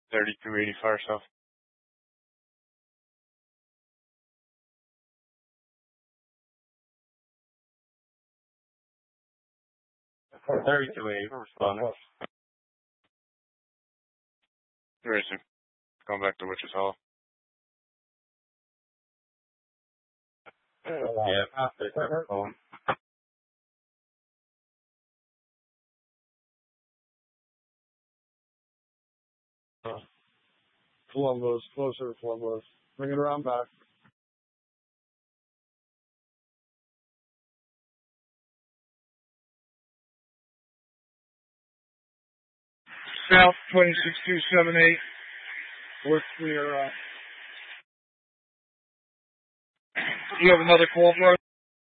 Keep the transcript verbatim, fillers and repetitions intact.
thirty-two eighty-five south. thirty-two eighty, responding. Very soon. Going back to Wichita. Yeah. Columbus, closer to Columbus. Bring it around back. South twenty-six two seven eight. We're clear. Uh, you have another call for us?